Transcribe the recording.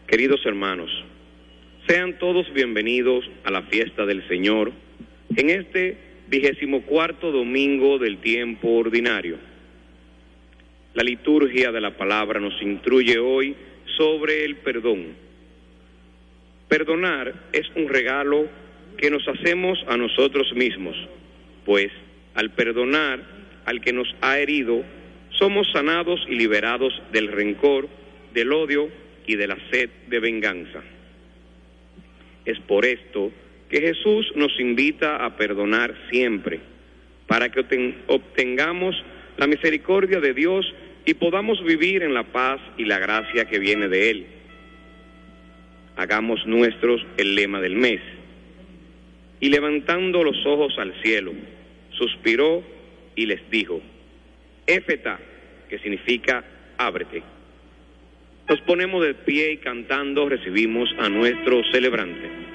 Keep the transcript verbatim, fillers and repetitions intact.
Queridos hermanos, sean todos bienvenidos a la fiesta del Señor en este vigésimo cuarto domingo del tiempo ordinario. La liturgia de la palabra nos instruye hoy sobre el perdón. Perdonar es un regalo que nos hacemos a nosotros mismos, pues al perdonar al que nos ha herido, somos sanados y liberados del rencor, del odio y de la sed de venganza. Es por esto que Jesús nos invita a perdonar siempre, para que obtengamos la misericordia de Dios y podamos vivir en la paz y la gracia que viene de Él. Hagamos nuestros el lema del mes. Y levantando los ojos al cielo, suspiró y les dijo: Éfeta, que significa ábrete. Nos ponemos de pie y cantando recibimos a nuestro celebrante.